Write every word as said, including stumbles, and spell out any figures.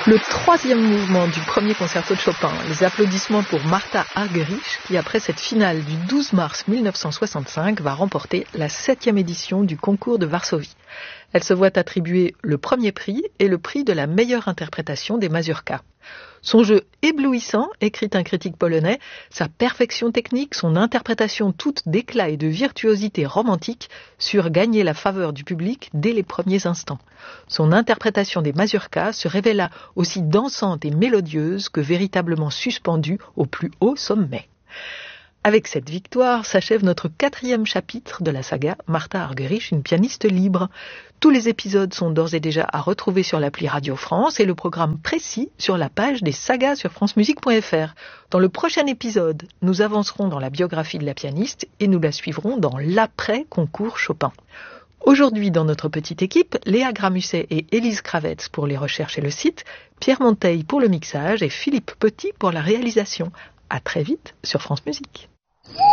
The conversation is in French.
Le troisième mouvement du premier concerto de Chopin, les applaudissements pour Martha Argerich, qui après cette finale du douze mars mille neuf cent soixante-cinq va remporter la septième édition du concours de Varsovie. Elle se voit attribuer le premier prix et le prix de la meilleure interprétation des mazurkas. Son jeu éblouissant, écrit un critique polonais, sa perfection technique, son interprétation toute d'éclat et de virtuosité romantique surent gagner la faveur du public dès les premiers instants. Son interprétation des mazurkas se révéla aussi dansante et mélodieuse que véritablement suspendue au plus haut sommet. Avec cette victoire s'achève notre quatrième chapitre de la saga Martha Argerich, une pianiste libre. Tous les épisodes sont d'ores et déjà à retrouver sur l'appli Radio France et le programme précis sur la page des sagas sur francemusique point f r. Dans le prochain épisode, nous avancerons dans la biographie de la pianiste et nous la suivrons dans l'après-concours Chopin. Aujourd'hui, dans notre petite équipe, Léa Gramusset et Élise Kravetz pour les recherches et le site, Pierre Monteil pour le mixage et Philippe Petit pour la réalisation. À très vite sur France Musique.